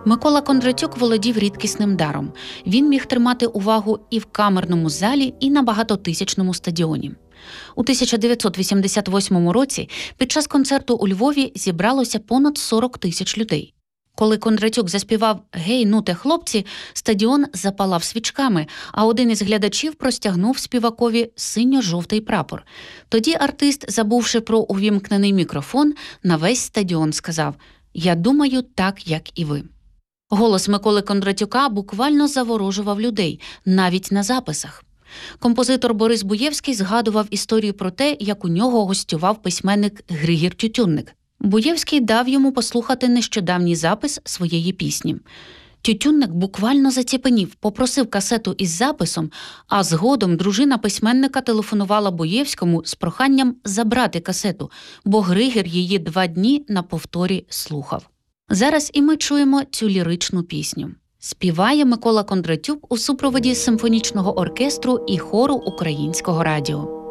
Микола Кондратюк володів рідкісним даром. Він міг тримати увагу і в камерному залі, і на багатотисячному стадіоні. У 1988 році під час концерту у Львові зібралося понад 40 тисяч людей. Коли Кондратюк заспівав «Гей, нуте, хлопці», стадіон запалав свічками, а один із глядачів простягнув співакові синьо-жовтий прапор. Тоді артист, забувши про увімкнений мікрофон, на весь стадіон сказав «Я думаю так, як і ви». Голос Миколи Кондратюка буквально заворожував людей, навіть на записах. Композитор Борис Буєвський згадував історію про те, як у нього гостював письменник Григір Тютюнник. Буєвський дав йому послухати нещодавній запис своєї пісні. Тютюнник буквально заціпенів, попросив касету із записом, а згодом дружина письменника телефонувала Буєвському з проханням забрати касету, бо Григір її 2 дні на повторі слухав. Зараз і ми чуємо цю ліричну пісню. Співає Микола Кондратюк у супроводі симфонічного оркестру і хору Українського радіо.